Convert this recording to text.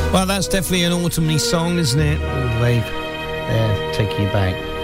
Well, that's definitely an autumny song, isn't it? All the way there, taking you back.